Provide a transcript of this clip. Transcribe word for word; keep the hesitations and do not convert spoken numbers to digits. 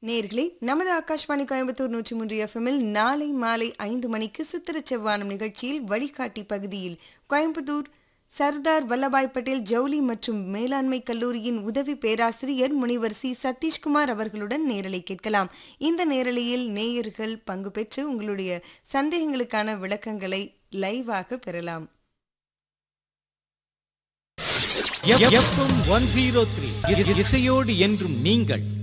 நேர்களே, நமது ஆகாஷ்வாணி கோயம்புத்தூர் நூற்றி மூன்று எஃப்எம்மில் நாளை மாலை ஐந்து மணிக்கு சித்திர செவ்வானம் நிகழ்ச்சியில் வழிகாட்டி பகுதியில் கோயம்புத்தூர் சர்தார் வல்லபாய் பட்டேல் ஜவுளி மற்றும் மேலாண்மை கல்லூரியின் உதவி பேராசிரியர் முனைவர் சி சதீஷ்குமார் அவர்களுடன் நேரலை கேட்கலாம். இந்த நேரலையில் நேயர்கள் பங்கு பெற்று உங்களுடைய சந்தேகங்களுக்கான விளக்கங்களை லைவாக பெறலாம். எஃப்எம் ஒன் ஜீரோ த்ரீ இசையோடு என்றும் நீங்கள்